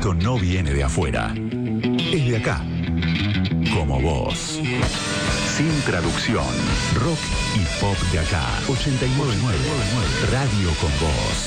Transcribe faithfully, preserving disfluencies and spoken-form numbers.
músico no viene de afuera. Es de acá. Como vos. Sin traducción. Rock y pop de acá. ochenta y nueve punto nueve. Radio con vos.